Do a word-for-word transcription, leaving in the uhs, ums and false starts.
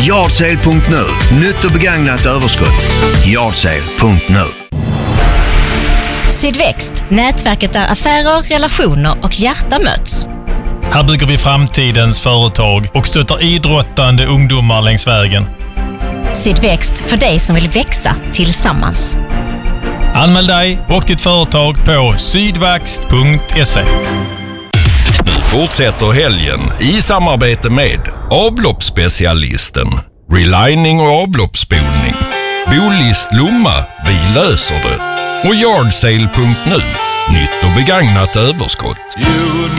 Yardsale punkt nu. Nytt och begagnat överskott. Yardsale punkt nu. Sydväxt, nätverket där affärer, relationer och hjärta möts. Här bygger vi framtidens företag och stöttar idrottande ungdomar längs vägen. Sydväxt, för dig som vill växa tillsammans. Anmäl dig och ditt företag på sydväxt punkt se. Nu fortsätter helgen i samarbete med avloppsspecialisten, relining och avloppsspolning, Bolist Lomma, vi löser det, och Yardsale punkt nu, nytt och begagnat överskott.